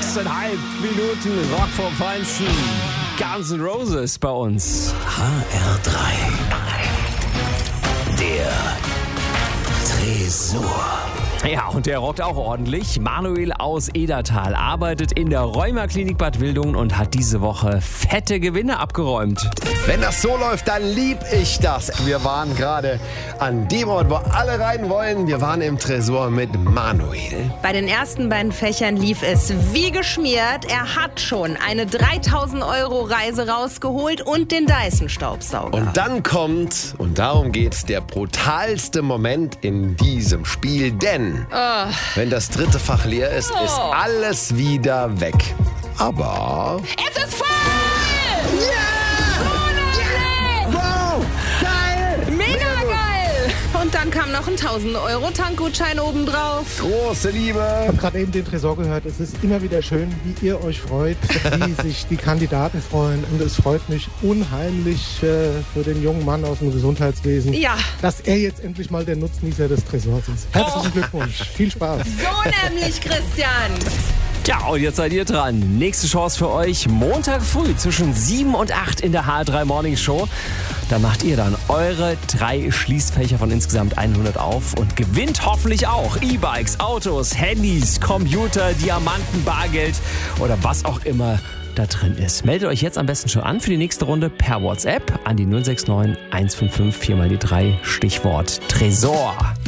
Minuten Rock vom Feinsten. Guns N' Roses bei uns. HR3. Der Tresor. Ja, und der rockt auch ordentlich. Manuel aus Edertal arbeitet in der Rheuma-Klinik Bad Wildungen und hat diese Woche fette Gewinne abgeräumt. Wenn das so läuft, dann lieb ich das. Wir waren gerade an dem Ort, wo alle rein wollen. Wir waren im Tresor mit Manuel. Bei den ersten beiden Fächern lief es wie geschmiert. Er hat schon eine 3.000 € Reise rausgeholt und den Dyson-Staubsauger. Und dann kommt, und darum geht's, der brutalste Moment in diesem Spiel. Denn wenn das dritte Fach leer ist, ist alles wieder weg. Aber... Es ist voll! Wow! Geil! Mega geil! Und dann kam noch ein 1.000 € Tankgutschein obendrauf. Große Liebe! Ich habe gerade eben den Tresor gehört. Es ist immer wieder schön, wie ihr euch freut, wie sich die Kandidaten freuen. Und es freut mich unheimlich für den jungen Mann aus dem Gesundheitswesen, Ja. dass er jetzt endlich mal der Nutznießer des Tresors ist. Herzlichen Glückwunsch. Viel Spaß. So nämlich, Christian. Ja, und jetzt seid ihr dran. Nächste Chance für euch Montag früh zwischen 7 und 8 in der HR3 Morning Show. Da macht ihr dann eure 3 Schließfächer von insgesamt 100 auf und gewinnt hoffentlich auch E-Bikes, Autos, Handys, Computer, Diamanten, Bargeld oder was auch immer da drin ist. Meldet euch jetzt am besten schon an für die nächste Runde per WhatsApp an die 069 155 4 mal die 3 Stichwort Tresor.